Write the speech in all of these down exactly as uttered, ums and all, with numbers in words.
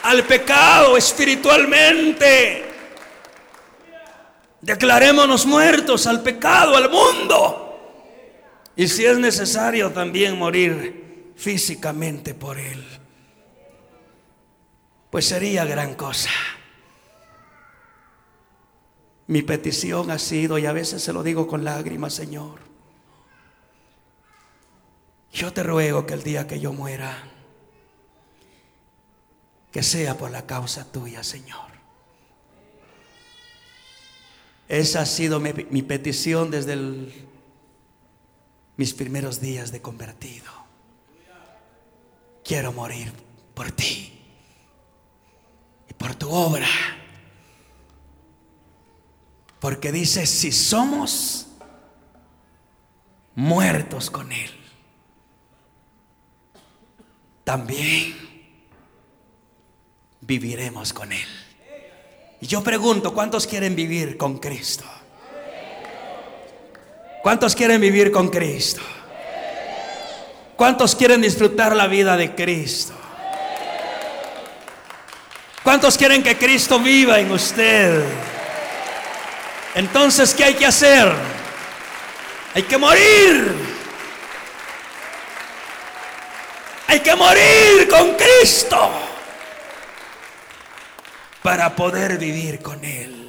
al pecado espiritualmente. Declarémonos muertos al pecado, al mundo. Y si es necesario también morir físicamente por él, pues sería gran cosa. Mi petición ha sido, y a veces se lo digo con lágrimas: Señor, yo te ruego que el día que yo muera, que sea por la causa tuya, Señor. Esa ha sido mi, mi petición desde el, mis primeros días de convertido. Quiero morir por ti y por tu obra. Porque dice: si somos muertos con él, también viviremos con él. Y yo pregunto: ¿cuántos quieren vivir con Cristo? ¿Cuántos quieren vivir con Cristo? ¿Cuántos quieren disfrutar la vida de Cristo? ¿Cuántos quieren que Cristo viva en usted? Entonces, ¿qué hay que hacer? Hay que morir. Hay que morir con Cristo para poder vivir con él.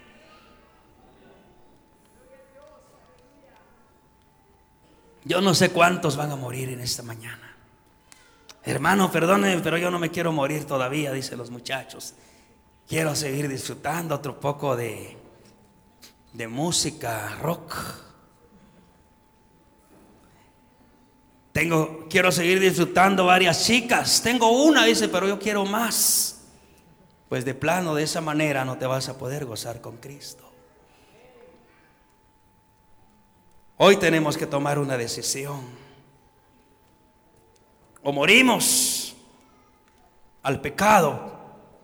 Yo no sé cuántos van a morir en esta mañana. Hermano, perdóneme, pero yo no me quiero morir todavía, dicen los muchachos. Quiero seguir disfrutando otro poco de, de música rock. Tengo, quiero seguir disfrutando varias chicas. Tengo una, dice, pero yo quiero más. Pues de plano, de esa manera no te vas a poder gozar con Cristo. Hoy tenemos que tomar una decisión. O morimos al pecado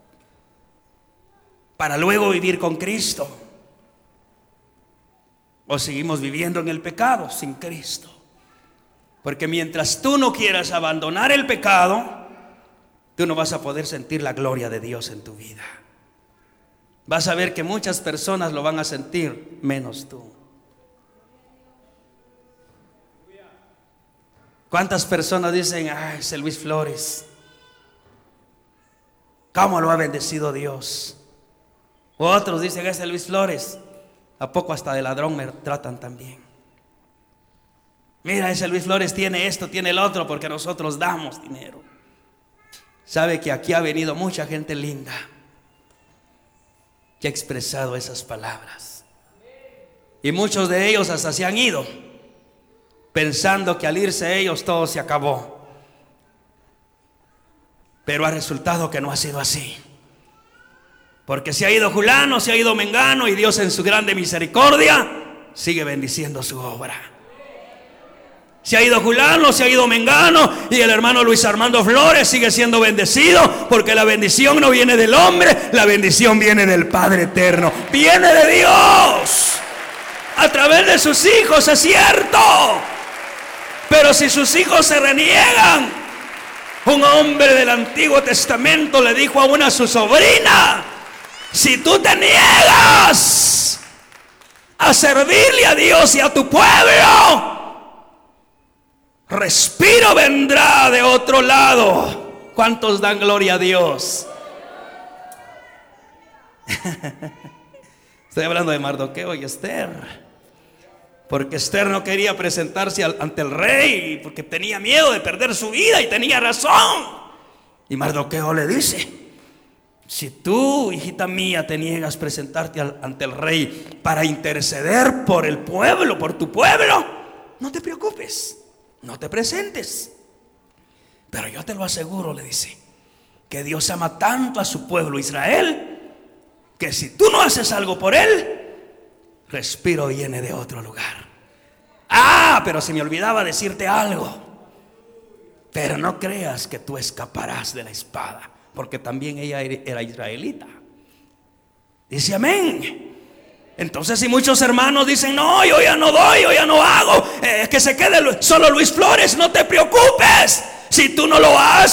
para luego vivir con Cristo, o seguimos viviendo en el pecado sin Cristo. Porque mientras tú no quieras abandonar el pecado, tú no vas a poder sentir la gloria de Dios en tu vida. Vas a ver que muchas personas lo van a sentir, menos tú. ¿Cuántas personas dicen: ay, ese Luis Flores, cómo lo ha bendecido Dios? O otros dicen: ese Luis Flores, ¿a poco hasta de ladrón me tratan también? Mira, ese Luis Flores tiene esto, tiene el otro, porque nosotros damos dinero. Sabe que aquí ha venido mucha gente linda que ha expresado esas palabras, y muchos de ellos hasta se han ido pensando que al irse ellos todo se acabó. Pero ha resultado que no ha sido así, porque se ha ido Julano, se ha ido Mengano, y Dios en su grande misericordia sigue bendiciendo su obra. Se ha ido Julano, se ha ido Mengano, y el hermano Luis Armando Flores sigue siendo bendecido, porque la bendición no viene del hombre, la bendición viene del Padre eterno, viene de Dios a través de sus hijos, es cierto. Pero si sus hijos se reniegan, un hombre del Antiguo Testamento le dijo a una su sobrina: si tú te niegas a servirle a Dios y a tu pueblo, respiro vendrá de otro lado. ¿Cuántos dan gloria a Dios? Estoy hablando de Mardoqueo y Esther, porque Esther no quería presentarse ante el rey, porque tenía miedo de perder su vida, y tenía razón. Y Mardoqueo le dice: si tú, hijita mía, te niegas a presentarte ante el rey para interceder por el pueblo, por tu pueblo, no te preocupes, no te presentes. Pero yo te lo aseguro, le dice, que Dios ama tanto a su pueblo Israel, que si tú no haces algo por él, respiro viene de otro lugar. Ah, pero se me olvidaba decirte algo. Pero no creas que tú escaparás de la espada, porque también ella era israelita. Dice amén. Entonces, si muchos hermanos dicen: no, yo ya no doy, yo ya no hago, eh, que se quede solo Luis Flores, no te preocupes. Si tú no lo haces,